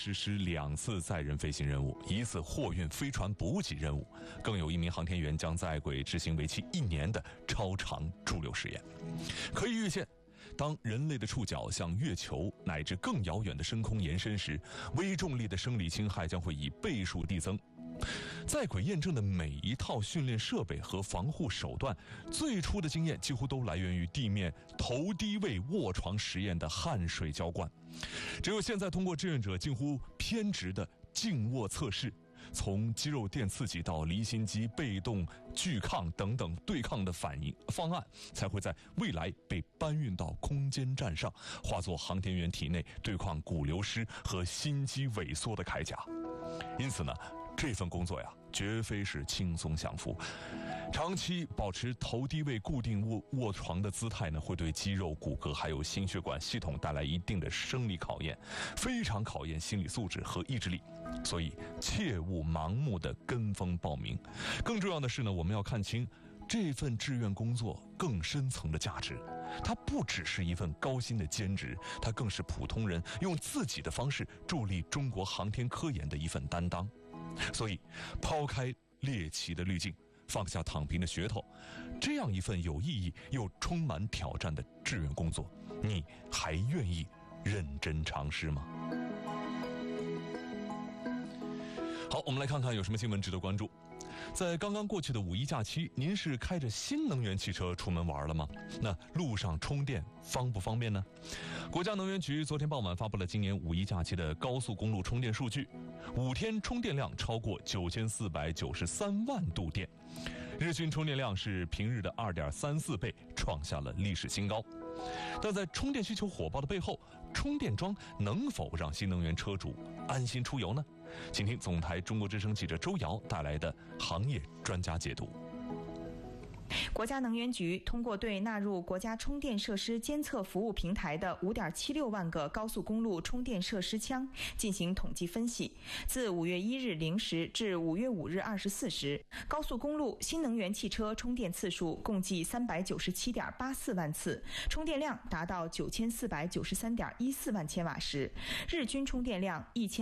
实施2次载人飞行任务，1次货运飞船补给任务，更有1名航天员将在轨执行为期1年的超长驻留试验。可以预见，当人类的触角向月球乃至更遥远的深空延伸时，微重力的生理侵害将会以倍数递增。在轨验证的每一套训练设备和防护手段，最初的经验几乎都来源于地面头低位卧床实验的汗水浇灌。只有现在通过志愿者近乎偏执的静卧测试，从肌肉电刺激到离心机被动拒抗等等对抗的方案，才会在未来被搬运到空间站上，化作航天员体内对抗骨流失和心肌萎缩的铠甲。因此呢，这份工作呀，绝非是轻松享福。长期保持头低位固定卧床的姿态呢，会对肌肉、骨骼还有心血管系统带来一定的生理考验，非常考验心理素质和意志力。所以切勿盲目的跟风报名。更重要的是呢，我们要看清这份志愿工作更深层的价值。它不只是一份高薪的兼职，它更是普通人用自己的方式助力中国航天科研的一份担当。所以抛开猎奇的滤镜，放下躺平的噱头，这样一份有意义又充满挑战的志愿工作，你还愿意认真尝试吗？好，我们来看看有什么新闻值得关注。在刚刚过去的5一假期，您是开着新能源汽车出门玩了吗？那路上充电方不方便呢？国家能源局昨天傍晚发布了今年5一假期的高速公路充电数据，5天充电量超过9493万度电，日均充电量是平日的2.34倍，创下了历史新高。但在充电需求火爆的背后，充电桩能否让新能源车主安心出游呢？请听总台中国之声记者周瑶带来的行业专家解读。 国家能源局通过对纳入国家充电设施监测服务平台的5.76万个高速公路充电设施枪进行统计分析，自5月1日0时至5月5日24时，高速公路新能源汽车充电次数共计397.84万次，充电量达到9493.14万千瓦时，日均充电量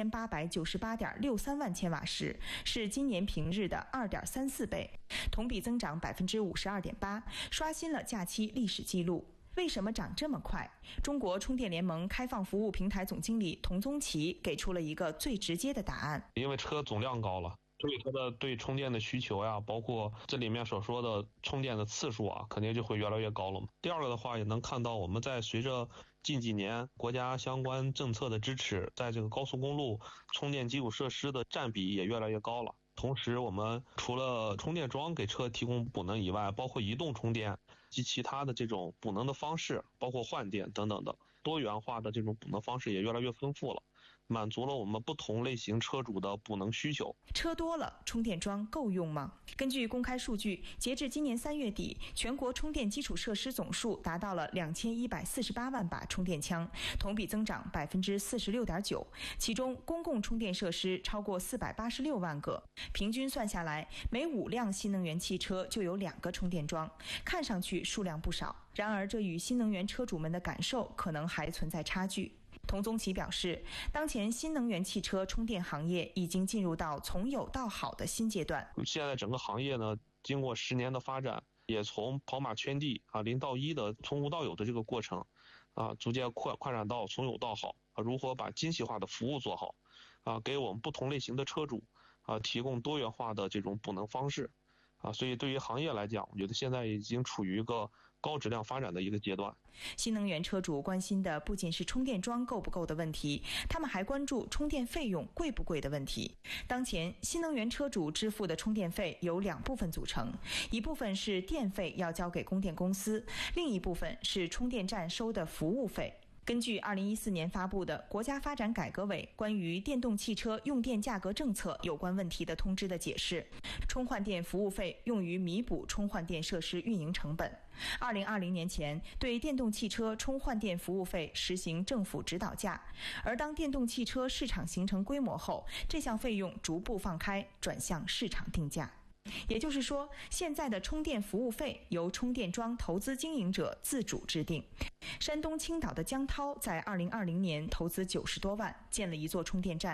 1898.63万千瓦时，是今年平日的2.34倍，同比增长52.8%，刷新了假期历史记录。为什么涨这么快？中国充电联盟开放服务平台总经理童宗奇给出了一个最直接的答案： 因为车总量高了，所以它的对充电的需求呀，包括这里面所说的充电的次数啊，肯定就会越来越高了嘛。第二个的话，也能看到我们在随着近几年国家相关政策的支持，在这个高速公路充电基础设施的占比也越来越高了。同时，我们除了充电桩给车提供补能以外，包括移动充电及其他的这种补能的方式，包括换电等等的多元化的这种补能方式也越来越丰富了，满足了我们不同类型车主的补能需求。 车多了，充电桩够用吗？根据公开数据，截至今年3月底，全国充电基础设施总数达到了2148万把充电枪，同比增长46.9%。其中，公共充电设施超过486万个，平均算下来，每5辆新能源汽车就有2个充电桩，看上去数量不少。然而，这与新能源车主们的感受可能还存在差距。童宗奇表示，当前新能源汽车充电行业已经进入到从有到好的新阶段。 现在整个行业呢，经过10年的发展，也从跑马圈地0到1的从无到有的这个过程逐渐扩展到从有到好如何把精细化的服务做好给我们不同类型的车主提供多元化的这种补能方式所以对于行业来讲，我觉得现在已经处于一个高质量发展的一个阶段。 新能源车主关心的不仅是充电桩够不够的问题，他们还关注充电费用贵不贵的问题。当前，新能源车主支付的充电费由2部分组成，一部分是电费要交给供电公司，另一部分是充电站收的服务费。根据2014年发布的国家发展改革委关于电动汽车用电价格政策有关问题的通知的解释，充换电服务费用于弥补充换电设施运营成本。2020年前，对电动汽车充换电服务费实行政府指导价，而当电动汽车市场形成规模后，这项费用逐步放开，转向市场定价。也就是说，现在的充电服务费由充电桩投资经营者自主制定。山东青岛的江涛在2020年投资90多万建了一座充电站，